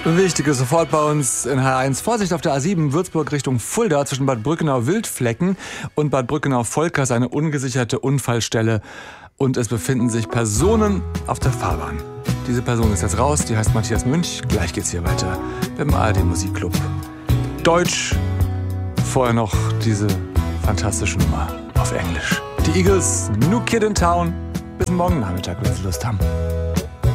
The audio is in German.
Wichtiges sofort bei uns in H1. Vorsicht auf der A7 Würzburg Richtung Fulda zwischen Bad Brückenau-Wildflecken und Bad Brückenau-Volkers eine ungesicherte Unfallstelle. Und es befinden sich Personen auf der Fahrbahn. Diese Person ist jetzt raus, die heißt Matthias Münch. Gleich geht's hier weiter mit dem ARD Musikclub. Deutsch, vorher noch diese fantastische Nummer auf Englisch. Die Eagles, New Kid in Town. Bis morgen Nachmittag, wenn Sie Lust haben.